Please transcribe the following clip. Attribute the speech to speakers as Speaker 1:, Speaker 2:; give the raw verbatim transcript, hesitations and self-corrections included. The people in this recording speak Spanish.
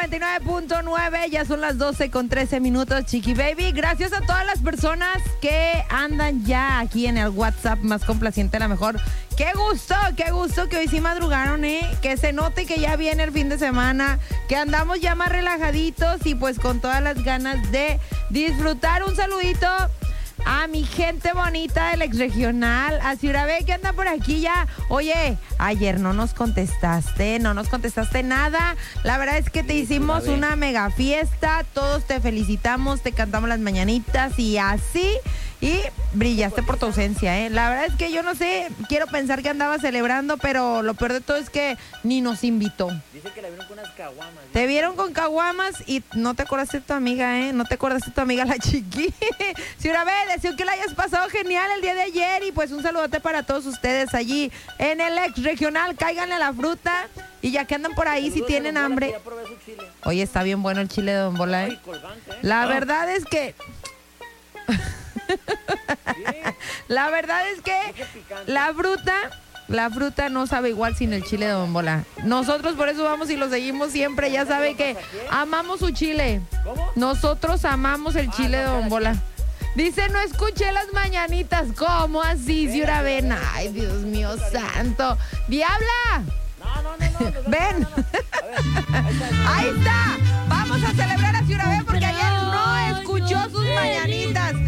Speaker 1: noventa y nueve punto nueve, ya son las doce con trece minutos, Chiqui Baby. Gracias a todas las personas que andan ya aquí en el WhatsApp más complaciente, la mejor. Qué gusto, qué gusto que hoy sí madrugaron, ¿eh? Que se note que ya viene el fin de semana, que andamos ya más relajaditos y pues con todas las ganas de disfrutar. Un saludito a mi gente bonita del ex regional, a Ciurabé, que anda por aquí ya. Oye, ayer no nos contestaste, no nos contestaste nada. La verdad es que te hicimos una mega fiesta, todos te felicitamos, te cantamos las mañanitas y así. Y brillaste por tu ausencia, ¿eh? La verdad es que yo no sé, quiero pensar que andaba celebrando, pero lo peor de todo es que ni nos invitó.
Speaker 2: Dice que la vieron con unas caguamas.
Speaker 1: Te vieron con caguamas y no te acordaste de tu amiga, ¿eh? No te acordaste de tu amiga la Chiqui. Ciurabé, deseo que la hayas pasado genial el día de ayer y pues un saludote para todos ustedes allí en el ex regional. Cáiganle a la fruta y ya que andan por ahí, si tienen hambre. Oye, está bien bueno el chile de Don Bola, ¿eh? La verdad es que... La verdad es que la fruta, la fruta no sabe igual sin el chile de Don Bola. Nosotros por eso vamos y lo seguimos siempre. Ya sabe que amamos su chile. Nosotros amamos el chile de Don Bola. Dice, no escuché las mañanitas. ¿Cómo así, Ciurabé? Ay, Dios mío santo. ¡Diabla!
Speaker 2: No, no, no, no.
Speaker 1: Ven. Ahí está. Vamos a celebrar a Ciurabé porque ayer no escuchó sus mañanitas.